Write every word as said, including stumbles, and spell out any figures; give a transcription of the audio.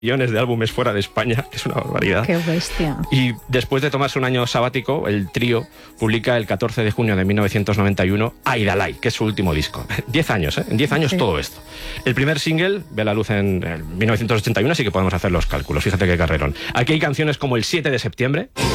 millones de álbumes fuera de España, es una barbaridad. ¡Qué bestia! Y después de tomarse un año sabático, el trío publica el catorce de junio de mil novecientos noventa y uno Aidalai, que es su último disco. Diez años, ¿eh? En diez años sí. Todo esto. El primer single ve la luz en mil novecientos ochenta y uno, así que podemos hacer los cálculos. Fíjate qué carrerón. Aquí hay canciones como El siete de septiembre...